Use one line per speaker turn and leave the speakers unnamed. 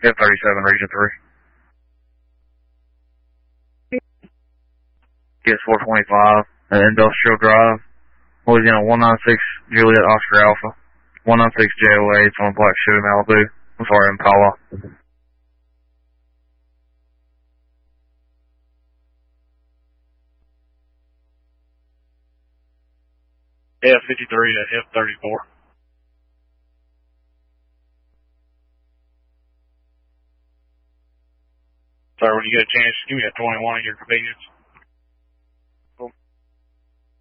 F-37, Region 3. Get 425 at Industrial Drive, Louisiana 196 Juliet Oscar Alpha. 196 JOA, it's on Black Chevy Malibu. I'm sorry, Impala. F-53 to F-34. Sorry, when you get a chance, just give me a 21 at your convenience.